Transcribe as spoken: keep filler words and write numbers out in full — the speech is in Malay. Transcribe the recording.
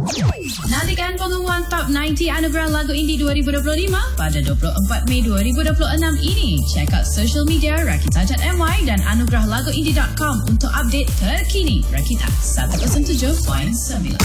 Nantikan pengumuman Top sembilan puluh Anugerah Lagu Indie dua ribu dua puluh lima pada dua puluh empat Mei dua ribu dua puluh enam ini. Check out social media Rakita dot M Y dan anugerah lagu indie dot com untuk update terkini. Rakita seratus tujuh titik sembilan.